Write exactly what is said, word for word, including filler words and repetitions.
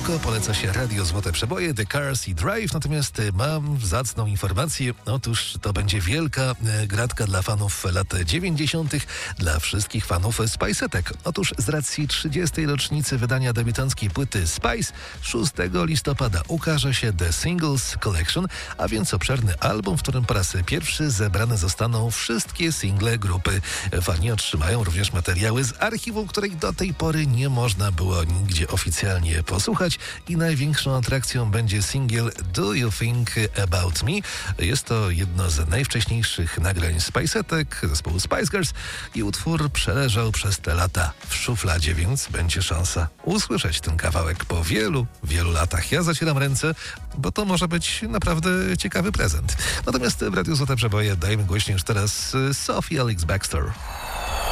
rzadko poleca się radio Złote Przeboje, The Cars i Drive, natomiast mam zacną informację. Otóż to będzie wielka gratka dla fanów lat dziewięćdziesiątych, dla wszystkich fanów Spice'etek. Otóż z racji trzydziestej rocznicy wydania debiutanckiej płyty Spice szóstego listopada ukaże się The Singles Collection, a więc obszerny album, w którym po raz pierwszy zebrane zostaną wszystkie single grupy. Fani otrzymają również materiały z archiwum, której do tej pory nie można było nigdzie oficjalnie posłuchać, i największą atrakcją będzie singiel Do You Think About Me. Jest to jedno z najwcześniejszych nagrań Spice'etek, zespołu Spice Girls, i utwór przeleżał przez te lata w szufladzie, więc będzie szansa usłyszeć ten kawałek po wielu, wielu latach. Ja zacieram ręce, bo to może być naprawdę ciekawy prezent. Natomiast w Radiu Złote Przeboje dajmy głośniej już teraz Sophie Ellis-Bextor.